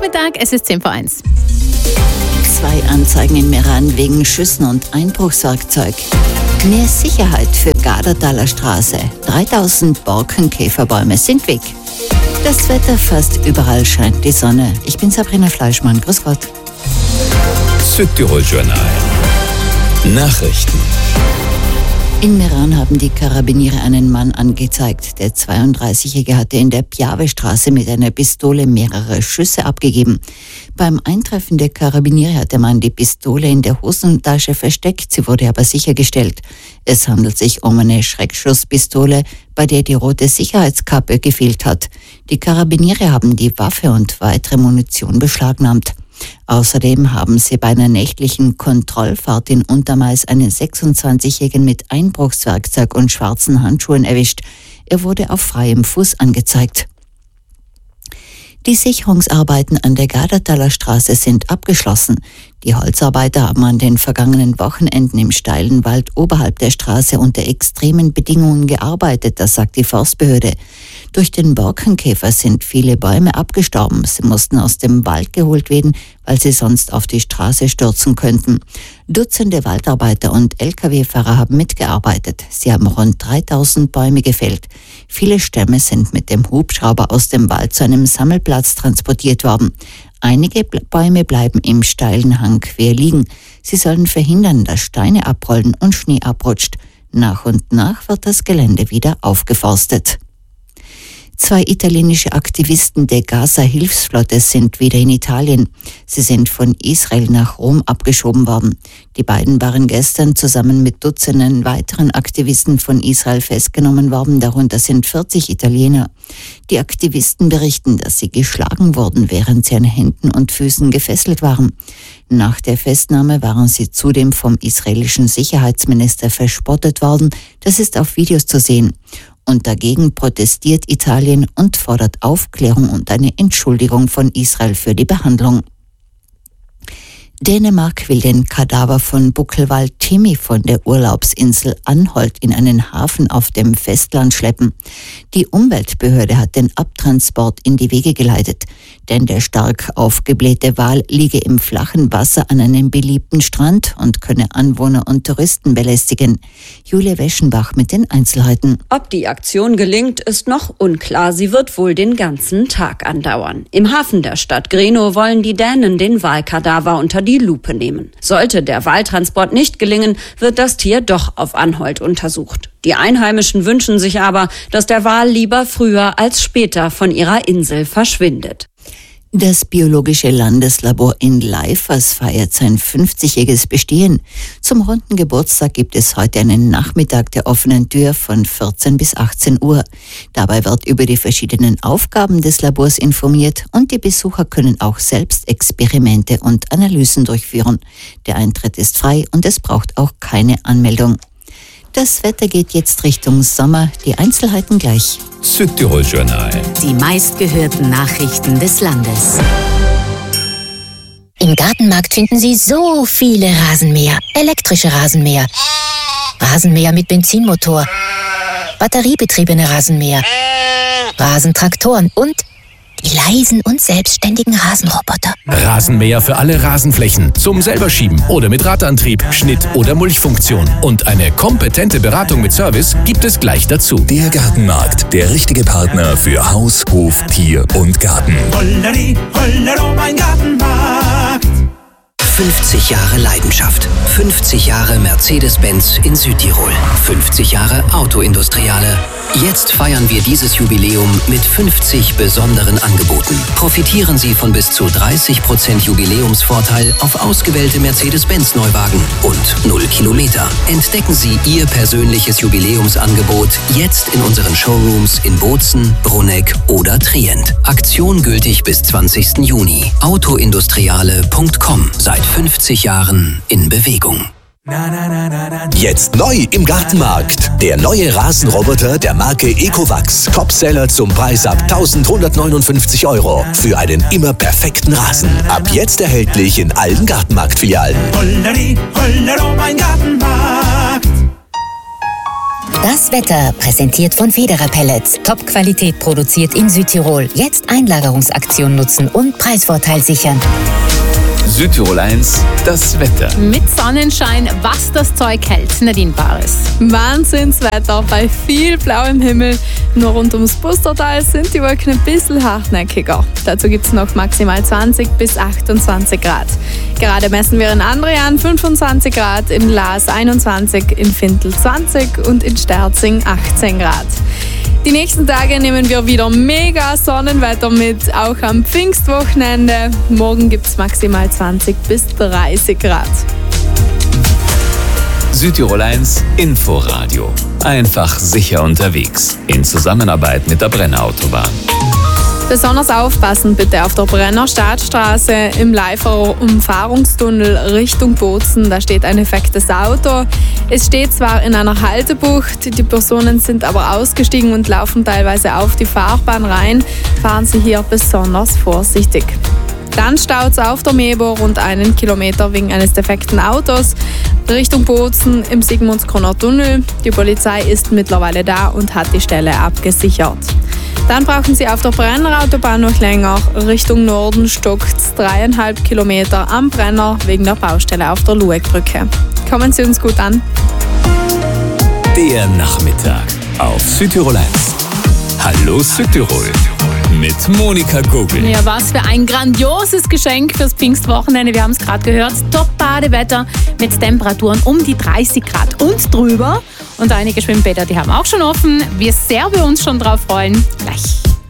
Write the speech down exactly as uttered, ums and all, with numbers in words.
Nachmittag, es ist zehn vor eins. Zwei Anzeigen in Meran wegen Schüssen und Einbruchswerkzeug. Mehr Sicherheit für Gardertaler Straße. dreitausend Borkenkäferbäume sind weg. Das Wetter fast überall scheint die Sonne. Ich bin Sabrina Fleischmann. Grüß Gott. Südtirol Journal. Nachrichten. In Meran haben die Karabiniere einen Mann angezeigt. Der zweiunddreißigjährige hatte in der Piave-Straße mit einer Pistole mehrere Schüsse abgegeben. Beim Eintreffen der Karabiniere hat der Mann die Pistole in der Hosentasche versteckt, sie wurde aber sichergestellt. Es handelt sich um eine Schreckschusspistole, bei der die rote Sicherheitskappe gefehlt hat. Die Karabiniere haben die Waffe und weitere Munition beschlagnahmt. Außerdem haben sie bei einer nächtlichen Kontrollfahrt in Untermais einen sechsundzwanzigjährigen mit Einbruchswerkzeug und schwarzen Handschuhen erwischt. Er wurde auf freiem Fuß angezeigt. Die Sicherungsarbeiten an der Gardertaler Straße sind abgeschlossen. Die Holzarbeiter haben an den vergangenen Wochenenden im steilen Wald oberhalb der Straße unter extremen Bedingungen gearbeitet, das sagt die Forstbehörde. Durch den Borkenkäfer sind viele Bäume abgestorben. Sie mussten aus dem Wald geholt werden, weil sie sonst auf die Straße stürzen könnten. Dutzende Waldarbeiter und L K W-Fahrer haben mitgearbeitet. Sie haben rund dreitausend Bäume gefällt. Viele Stämme sind mit dem Hubschrauber aus dem Wald zu einem Sammelplatz transportiert worden. Einige Bäume bleiben im steilen Hang quer liegen. Sie sollen verhindern, dass Steine abrollen und Schnee abrutscht. Nach und nach wird das Gelände wieder aufgeforstet. Zwei italienische Aktivisten der Gaza-Hilfsflotte sind wieder in Italien. Sie sind von Israel nach Rom abgeschoben worden. Die beiden waren gestern zusammen mit Dutzenden weiteren Aktivisten von Israel festgenommen worden, darunter sind vierzig Italiener. Die Aktivisten berichten, dass sie geschlagen wurden, während sie an Händen und Füßen gefesselt waren. Nach der Festnahme waren sie zudem vom israelischen Sicherheitsminister verspottet worden. Das ist auf Videos zu sehen. Und dagegen protestiert Italien und fordert Aufklärung und eine Entschuldigung von Israel für die Behandlung. Dänemark will den Kadaver von Buckelwald Timmy von der Urlaubsinsel Anholt in einen Hafen auf dem Festland schleppen. Die Umweltbehörde hat den Abtransport in die Wege geleitet, denn der stark aufgeblähte Wal liege im flachen Wasser an einem beliebten Strand und könne Anwohner und Touristen belästigen. Julia Weschenbach mit den Einzelheiten. Ob die Aktion gelingt, ist noch unklar. Sie wird wohl den ganzen Tag andauern. Im Hafen der Stadt Grenå wollen die Dänen den Walkadaver unter die Lupe nehmen. Sollte der Waltransport nicht gelingen, wird das Tier doch auf Anholt untersucht. Die Einheimischen wünschen sich aber, dass der Wal lieber früher als später von ihrer Insel verschwindet. Das Biologische Landeslabor in Leifers feiert sein fünfzigjähriges Bestehen. Zum runden Geburtstag gibt es heute einen Nachmittag der offenen Tür von vierzehn bis achtzehn Uhr. Dabei wird über die verschiedenen Aufgaben des Labors informiert und die Besucher können auch selbst Experimente und Analysen durchführen. Der Eintritt ist frei und es braucht auch keine Anmeldung. Das Wetter geht jetzt Richtung Sommer, die Einzelheiten gleich. Südtirol Journal. Die meistgehörten Nachrichten des Landes. Im Gartenmarkt finden Sie so viele Rasenmäher. Elektrische Rasenmäher, Rasenmäher mit Benzinmotor, batteriebetriebene Rasenmäher, Rasentraktoren und die leisen und selbstständigen Rasenroboter. Rasenmäher für alle Rasenflächen. Zum selberschieben oder mit Radantrieb, Schnitt- oder Mulchfunktion. Und eine kompetente Beratung mit Service gibt es gleich dazu. Der Gartenmarkt, der richtige Partner für Haus, Hof, Tier und Garten. Holleri, Hollero, mein Gartenmarkt. fünfzig Jahre Leidenschaft. fünfzig Jahre Mercedes-Benz in Südtirol. fünfzig Jahre Autoindustriale. Jetzt feiern wir dieses Jubiläum mit fünfzig besonderen Angeboten. Profitieren Sie von bis zu dreißig Prozent Jubiläumsvorteil auf ausgewählte Mercedes-Benz-Neuwagen und null Kilometer. Entdecken Sie Ihr persönliches Jubiläumsangebot jetzt in unseren Showrooms in Bozen, Bruneck oder Trient. Aktion gültig bis zwanzigsten Juni. autoindustriale punkt com. Seit fünfzig Jahren in Bewegung. Jetzt neu im Gartenmarkt. Der neue Rasenroboter der Marke Ecovacs. Topseller zum Preis ab eintausendeinhundertneunundfünfzig Euro. Für einen immer perfekten Rasen. Ab jetzt erhältlich in allen Gartenmarktfilialen. Holleri, Hollero, mein Gartenmarkt. Das Wetter präsentiert von Federer Pellets. Top-Qualität produziert in Südtirol. Jetzt Einlagerungsaktion nutzen und Preisvorteil sichern. Südtirol eins, das Wetter. Mit Sonnenschein, was das Zeug hält. Nadine Bares. Wahnsinnswetter bei viel blauem Himmel. Nur rund ums Pustertal sind die Wolken ein bisschen hartnäckiger. Dazu gibt es noch maximal zwanzig bis achtundzwanzig Grad. Gerade messen wir in Andrian fünfundzwanzig Grad, in Laas einundzwanzig, in Findl zwanzig und in Sterzing achtzehn Grad. Die nächsten Tage nehmen wir wieder mega Sonnenwetter mit, auch am Pfingstwochenende. Morgen gibt es maximal zwanzig bis dreißig Grad. Südtirol eins Inforadio. Einfach sicher unterwegs. In Zusammenarbeit mit der Brenner Autobahn. Besonders aufpassen bitte auf der Brenner Stadtstraße im Leiferer Umfahrungstunnel Richtung Bozen. Da steht ein defektes Auto. Es steht zwar in einer Haltebucht, die Personen sind aber ausgestiegen und laufen teilweise auf die Fahrbahn rein. Fahren Sie hier besonders vorsichtig. Dann staut es auf der Mebo rund einen Kilometer wegen eines defekten Autos Richtung Bozen im Sigmundskroner Tunnel. Die Polizei ist mittlerweile da und hat die Stelle abgesichert. Dann brauchen Sie auf der Brenner Autobahn noch länger. Richtung Norden stockt es dreieinhalb Kilometer am Brenner wegen der Baustelle auf der Luegbrücke. Kommen Sie uns gut an. Der Nachmittag auf Südtirol eins. Hallo Südtirol mit Monika Kugel. Ja, was für ein grandioses Geschenk fürs Pfingstwochenende. Wir haben es gerade gehört. Top-Badewetter mit Temperaturen um die dreißig Grad und drüber. Und einige Schwimmbäder, die haben auch schon offen. Wie sehr wir uns schon drauf freuen. Gleich.